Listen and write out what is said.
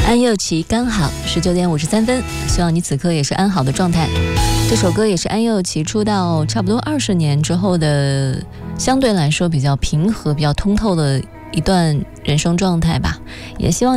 安又琪刚好19点53分，希望你此刻也是安好的状态。这首歌也是安又琪出道差不多20年之后的，相对来说比较平和、比较通透的一段人生状态吧。也希望